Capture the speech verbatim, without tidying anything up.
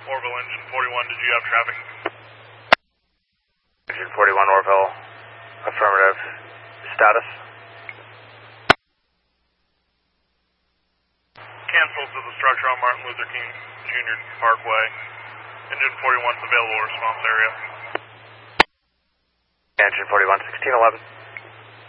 Orville, engine forty-one, did you have traffic? Engine forty-one, Orville, affirmative. Status? Cancel to the structure on Martin Luther King Junior Parkway. Engine forty-one is available response area. Engine forty-one, sixteen eleven.